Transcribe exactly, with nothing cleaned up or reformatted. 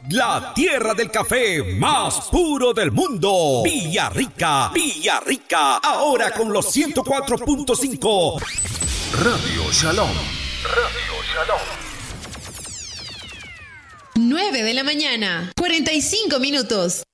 la tierra del café más puro del mundo. Villarrica, Villarrica, ahora con los ciento cuatro punto cinco. Radio Shalom. Radio Shalom. nueve de la mañana, cuarenta y cinco minutos.